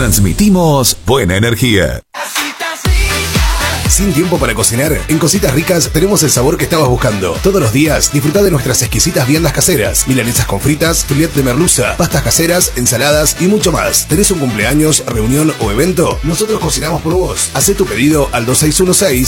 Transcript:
Transmitimos buena energía. Sin tiempo para cocinar, en Cositas Ricas tenemos el sabor que estabas buscando. Todos los días disfruta de nuestras exquisitas viandas caseras, milanesas con fritas, filet de merluza, pastas caseras, ensaladas y mucho más. ¿Tenés un cumpleaños, reunión o evento? Nosotros cocinamos por vos. Hacé tu pedido al 2616